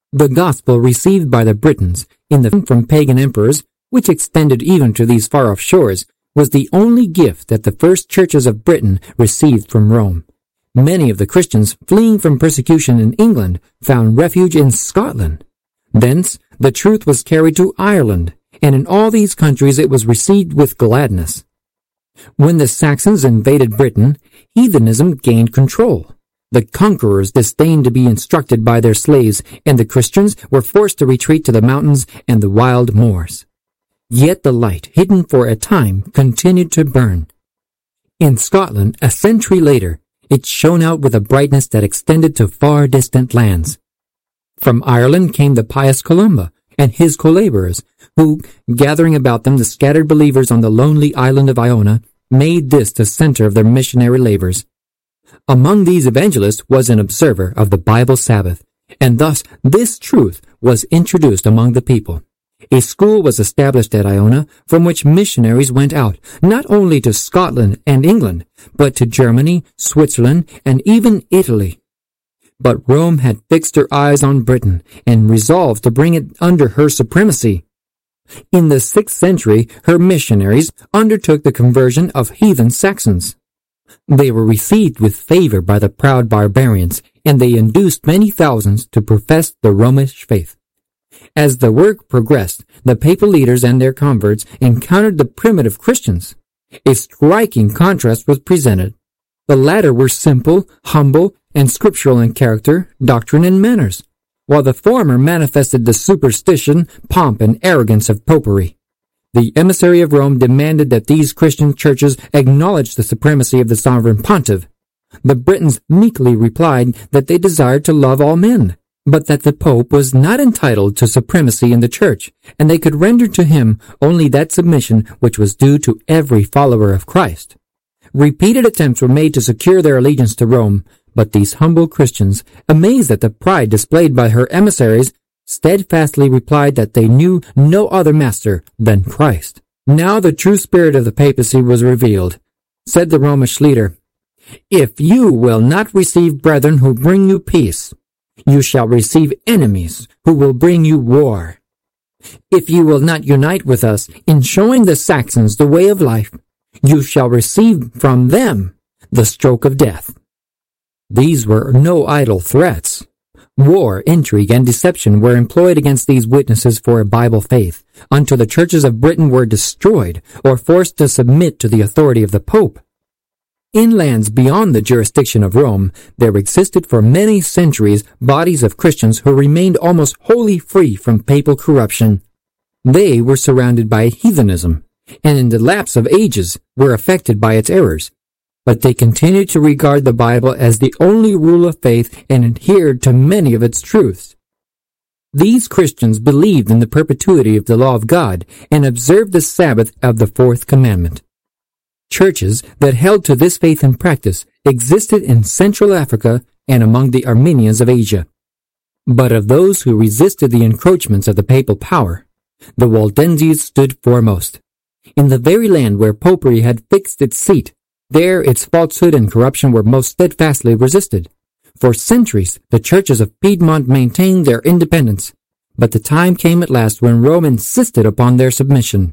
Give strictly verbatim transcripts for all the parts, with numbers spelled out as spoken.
The gospel received by the Britons in the from pagan emperors, which extended even to these far-off shores, was the only gift that the first churches of Britain received from Rome. Many of the Christians fleeing from persecution in England found refuge in Scotland. Thence the truth was carried to Ireland, and in all these countries it was received with gladness. When the Saxons invaded Britain, heathenism gained control. The conquerors disdained to be instructed by their slaves, and the Christians were forced to retreat to the mountains and the wild moors. Yet the light, hidden for a time, continued to burn. In Scotland, a century later, it shone out with a brightness that extended to far distant lands. From Ireland came the pious Columba and his co-laborers, who, gathering about them the scattered believers on the lonely island of Iona, made this the center of their missionary labors. Among these evangelists was an observer of the Bible Sabbath, and thus this truth was introduced among the people. A school was established at Iona from which missionaries went out, not only to Scotland and England, but to Germany, Switzerland, and even Italy. But Rome had fixed her eyes on Britain and resolved to bring it under her supremacy. In the sixth century, her missionaries undertook the conversion of heathen Saxons. They were received with favor by the proud barbarians, and they induced many thousands to profess the Romish faith. As the work progressed, the papal leaders and their converts encountered the primitive Christians. A striking contrast was presented. The latter were simple, humble, and scriptural in character, doctrine, and manners, while the former manifested the superstition, pomp, and arrogance of popery. The emissary of Rome demanded that these Christian churches acknowledge the supremacy of the sovereign pontiff. The Britons meekly replied that they desired to love all men, but that the Pope was not entitled to supremacy in the Church, and they could render to him only that submission which was due to every follower of Christ. Repeated attempts were made to secure their allegiance to Rome, but these humble Christians, amazed at the pride displayed by her emissaries, steadfastly replied that they knew no other master than Christ. Now the true spirit of the papacy was revealed. Said the Romish leader, "If you will not receive brethren who bring you peace, you shall receive enemies who will bring you war. If you will not unite with us in showing the Saxons the way of life, you shall receive from them the stroke of death." These were no idle threats. War, intrigue, and deception were employed against these witnesses for a Bible faith, until the churches of Britain were destroyed or forced to submit to the authority of the Pope. In lands beyond the jurisdiction of Rome, there existed for many centuries bodies of Christians who remained almost wholly free from papal corruption. They were surrounded by heathenism, and in the lapse of ages were affected by its errors. But they continued to regard the Bible as the only rule of faith and adhered to many of its truths. These Christians believed in the perpetuity of the law of God and observed the Sabbath of the fourth commandment. Churches that held to this faith and practice existed in Central Africa and among the Armenians of Asia. But of those who resisted the encroachments of the papal power, the Waldenses stood foremost. In the very land where popery had fixed its seat, there its falsehood and corruption were most steadfastly resisted. For centuries, the churches of Piedmont maintained their independence, but the time came at last when Rome insisted upon their submission.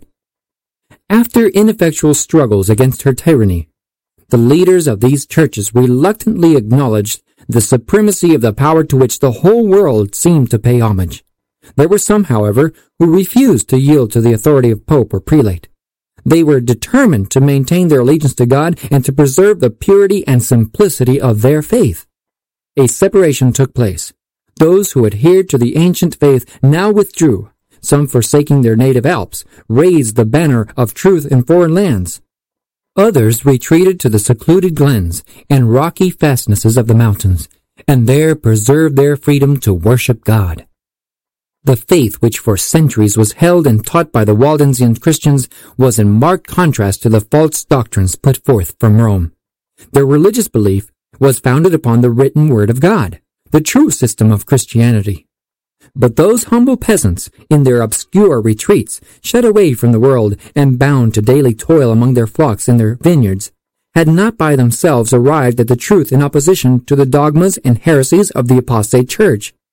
After ineffectual struggles against her tyranny, the leaders of these churches reluctantly acknowledged the supremacy of the power to which the whole world seemed to pay homage. There were some, however, who refused to yield to the authority of pope or prelate. They were determined to maintain their allegiance to God and to preserve the purity and simplicity of their faith. A separation took place. Those who adhered to the ancient faith now withdrew. Some, forsaking their native Alps, raised the banner of truth in foreign lands. Others retreated to the secluded glens and rocky fastnesses of the mountains, and there preserved their freedom to worship God. The faith which for centuries was held and taught by the Waldensian Christians was in marked contrast to the false doctrines put forth from Rome. Their religious belief was founded upon the written word of God, the true system of Christianity. But those humble peasants, in their obscure retreats, shut away from the world and bound to daily toil among their flocks in their vineyards, had not by themselves arrived at the truth in opposition to the dogmas and heresies of the apostate church.